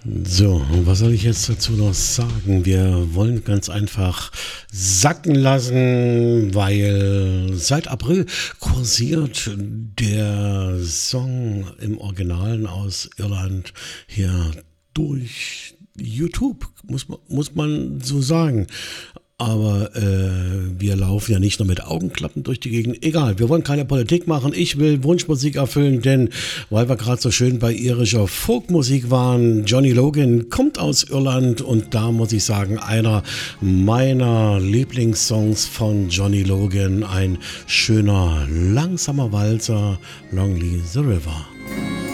So, was soll ich jetzt dazu noch sagen? Wir wollen ganz einfach sacken lassen, weil seit April kursiert der Song im Originalen aus Irland hier durch YouTube, muss man so sagen. Aber wir laufen ja nicht nur mit Augenklappen durch die Gegend. Egal, wir wollen keine Politik machen. Ich will Wunschmusik erfüllen, denn weil wir gerade so schön bei irischer Folkmusik waren, Johnny Logan kommt aus Irland und da muss ich sagen, einer meiner Lieblingssongs von Johnny Logan, ein schöner, langsamer Walzer, Long Lee the River.